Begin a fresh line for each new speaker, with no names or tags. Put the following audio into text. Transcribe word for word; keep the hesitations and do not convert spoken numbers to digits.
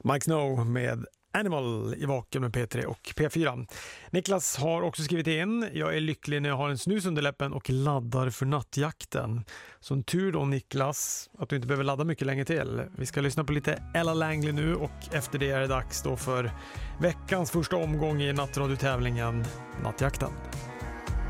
Mike Snow med Animal i Vaken med P tre och P fyra. Niklas har också skrivit in: jag är lycklig när jag har en snus under läppen och laddar för nattjakten. Så en tur då, Niklas, att du inte behöver ladda mycket länge till. Vi ska lyssna på lite Ella Langley nu och efter det är det dags då för veckans första omgång i nattradio-tävlingen Nattjakten.